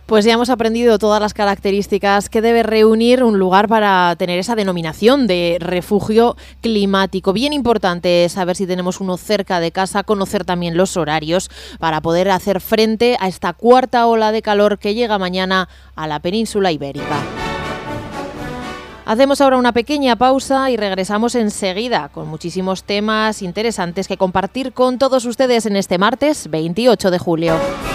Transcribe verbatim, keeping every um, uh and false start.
Pues ya hemos aprendido todas las características que debe reunir un lugar para tener esa denominación de refugio climático. Bien importante saber si tenemos uno cerca de casa, conocer también los horarios para poder hacer frente a esta cuarta ola de calor que llega mañana a la península ibérica. Hacemos ahora una pequeña pausa y regresamos enseguida con muchísimos temas interesantes que compartir con todos ustedes en este martes veintiocho de julio.